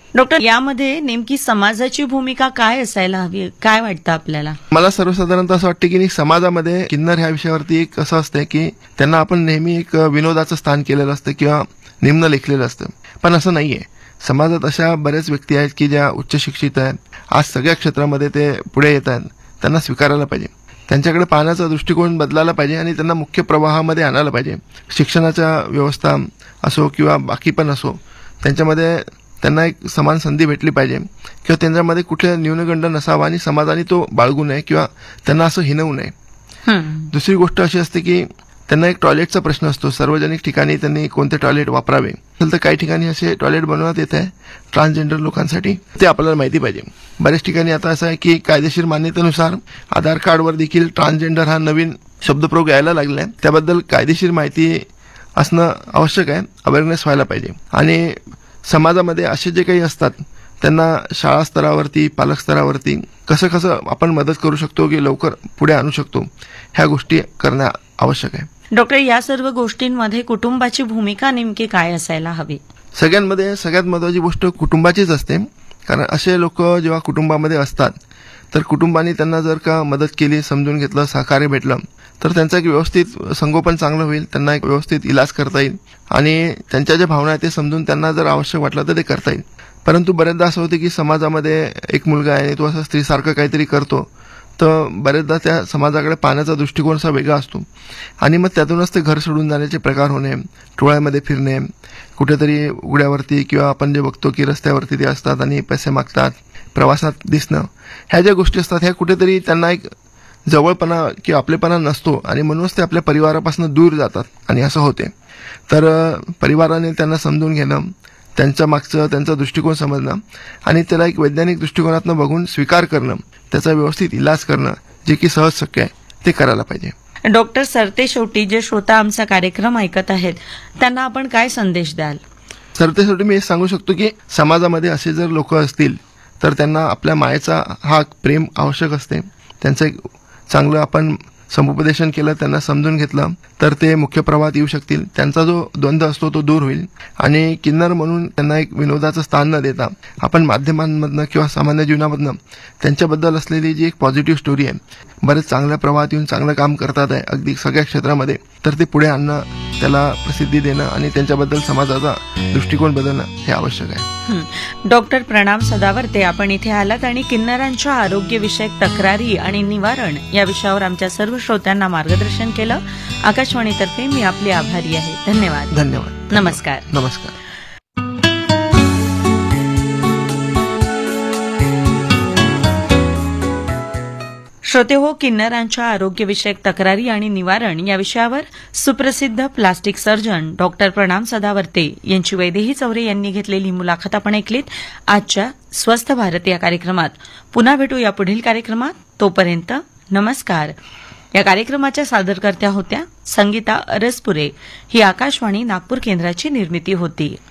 Doctor, यामध्ये नेमकी समाजाची भूमिका काय असायला हवी, काय वाटतं आपल्याला? मला सर्वसाधारणतः असं वाटतं की समाजामध्ये किन्नर ह्या विषयावरती एक असं असतं की त्यांना आपण नेहमी एक विनोदाचं स्थान केलेलं असतं किंवा निम्न लेखलेलं असतं, पण असं नाहीये. समाजात अशा बऱ्याच व्यक्ती आहेत की ज्या उच्च शिक्षित आहेत, आज सगळ्या क्षेत्रामध्ये ते पुढे येत आहेत. त्यांना स्वीकारायला पाहिजे, त्यांच्याकडे पाहण्याचा दृष्टिकोन बदलायला पाहिजे आणि त्यांना मुख्य प्रवाहामध्ये आणायला पाहिजे. शिक्षणाच्या व्यवस्था असो किंवा बाकी पण असो, त्यांच्यामध्ये त्यांना एक समान संधी भेटली पाहिजे किंवा त्यांच्यामध्ये कुठले न्यूनगंड नसावा आणि समाजाने तो बाळगू नये किंवा त्यांना असं हिणवू नये. दुसरी गोष्ट अशी असते की त्यांना एक टॉयलेटचा प्रश्न असतो. सार्वजनिक ठिकाणी त्यांनी कोणते टॉयलेट वापरावे, तर काही ठिकाणी असे टॉयलेट बनवण्यात येत आहे ट्रान्सजेंडर लोकांसाठी, ते आपल्याला माहिती पाहिजे. बऱ्याच ठिकाणी आता असं आहे की कायदेशीर मान्यतेनुसार आधार कार्डवर देखील ट्रान्सजेंडर हा नवीन शब्दप्रयोग यायला लागला आहे. त्याबद्दल कायदेशीर माहिती असणं आवश्यक आहे, अवेअरनेस व्हायला पाहिजे. आणि समाजामध्ये असे जे काही असतात त्यांना शाळा स्तरावरती, पालक स्तरावरती कसं कसं आपण मदत करू शकतो की लवकर पुढे आणू शकतो, ह्या गोष्टी करणं आवश्यक आहे. डॉक्टर, या सर्व गोष्टींमध्ये कुटुंबाची भूमिका नेमकी काय असायला हवी? सगळ्यांमध्ये सगळ्यात महत्वाची गोष्ट कुटुंबाचीच असते. कारण असे लोक जेव्हा कुटुंबामध्ये असतात तर कुटुंबाने त्यांना जर का मदत केली, समजून घेतलं, सहकार्य भेटलं, तर त्यांचं एक व्यवस्थित संगोपन चांगलं होईल, त्यांना एक व्यवस्थित इलाज करता येईल आणि त्यांच्या ज्या भावना आहेत ते समजून त्यांना जर आवश्यक वाटलं तर ते करता येईल. परंतु बरेचदा असं होतं की समाजामध्ये एक मुलगा आहे आणि तो असं स्त्रीसारखं काहीतरी करतो, तर बरेचदा त्या समाजाकडे पाहण्याचा दृष्टिकोन असा वेगळा असतो आणि मग त्यातूनच ते घर सोडून जाण्याचे प्रकार होणे, टोळ्यामध्ये फिरणे, कुठेतरी उघड्यावरती किंवा आपण जे बघतो की रस्त्यावरती ते असतात आणि पैसे मागतात, प्रवासात दिसणं, ह्या ज्या गोष्टी असतात ह्या कुठेतरी त्यांना एक जवळपणा किंवा आपलेपणा नसतो आणि म्हणूनच ते आपल्या परिवारापासून दूर जातात आणि असं होते. तर परिवाराने त्यांना समजून घेणं, त्यांच्या मागचं त्यांचा दृष्टिकोन समजणं आणि त्याला एक वैज्ञानिक दृष्टिकोनातून बघून स्वीकार करणं, त्याचा व्यवस्थित इलाज करणं, जे की सहज शक्य आहे, ते करायला पाहिजे. डॉक्टर, सरतेशेवटी जे श्रोता आमचा कार्यक्रम ऐकत आहेत त्यांना आपण काय संदेश द्याल? सरतेशेवटी मी हे सांगू शकतो की समाजामध्ये असे जर लोक असतील तर त्यांना आपल्या मायेचा हा प्रेम आवश्यक असते. त्यांचं एक चांगलं आपण समुपदेशन केलं, त्यांना समजून घेतलं तर ते मुख्य प्रवाहात येऊ शकतील. त्यांचा जो द्वंद्व असतो तो दूर होईल आणि किन्नर म्हणून त्यांना एक विनोदाचं स्थान न देता आपण माध्यमांमधनं किंवा सामान्य जीवनामधनं त्यांच्याबद्दल असलेली जी एक पॉझिटिव्ह स्टोरी आहे, बरेच चांगल्या प्रवाहात येऊन चांगलं काम करतात आहे अगदी सगळ्या क्षेत्रामध्ये, तर ते पुढे आणणं, त्याला प्रसिद्धी देणं आणि त्यांच्याबद्दल समाजाचा दृष्टिकोन बदलणं हे आवश्यक आहे. डॉक्टर प्रणाम सदावर्ते, आपण इथे आलात आणि किन्नरांच्या आरोग्यविषयक तक्रारी आणि निवारण या विषयावर आमच्या सर्व श्रोत्यांना मार्गदर्शन केलं. आकाशवाणीतर्फे मी आपली आभारी आहे. धन्यवाद. धन्यवाद. नमस्कार. नमस्कार. श्रोते हो, किन्नरांच्या आरोग्यविषयक तक्रारी आणि निवारण या विषयावर सुप्रसिद्ध प्लास्टिक सर्जन डॉक्टर प्रणाम सदावर्ते यांची वैदेही चौरे यांनी घेतलेली मुलाखत आपण ऐकलीत आजच्या स्वस्थ भारत या कार्यक्रमात. पुन्हा भेटू या पुढील कार्यक्रमात. तोपर्यंत नमस्कार. या कार्यक्रमाच्या सादरकर्त्या होत्या संगीता अरसपुरे. ही आकाशवाणी नागपूर केंद्राची निर्मिती होती.